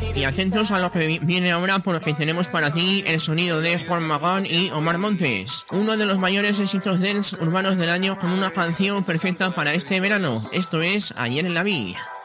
Y atentos a lo que viene ahora, porque tenemos para ti el sonido de Juan Magán y Omar Montes, uno de los mayores éxitos dance urbanos del año, con una canción perfecta para este verano. Esto es Ayer en la Vi.